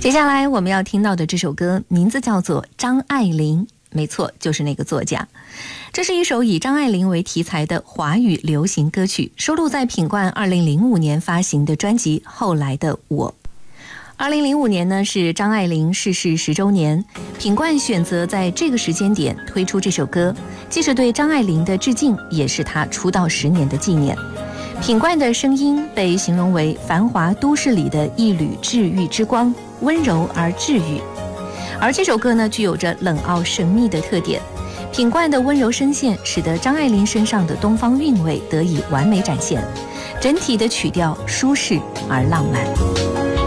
接下来我们要听到的这首歌名字叫做张爱玲，没错，就是那个作家。这是一首以张爱玲为题材的华语流行歌曲，收录在品冠2005年发行的专辑《后来的我》。2005年呢是张爱玲逝世10周年，品冠选择在这个时间点推出这首歌，既是对张爱玲的致敬，也是她出道10年的纪念。品冠的声音被形容为繁华都市里的一缕治愈之光，温柔而治愈。而这首歌呢，具有着冷傲神秘的特点。品冠的温柔声线使得张爱玲身上的东方韵味得以完美展现，整体的曲调舒适而浪漫。